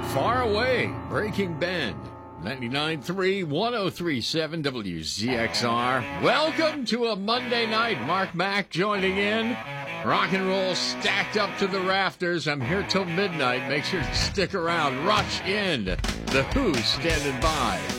Far Away, Breaking Bend, 99.3, 103.7 WZXR. Welcome to a Monday night. Mark Mack joining in. Rock and roll stacked up to the rafters. I'm here till midnight. Make sure to stick around. Rush in. The Who standing by.